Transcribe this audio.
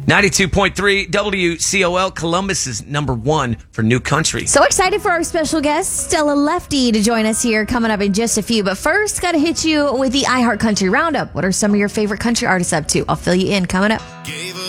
92.3 WCOL, Columbus is number one for new country. So excited for our special guest, Stella Lefty, to join us here coming up in just a few. But first, got to hit you with the iHeart Country Roundup. What are some of your favorite country artists up to? I'll fill you in coming up.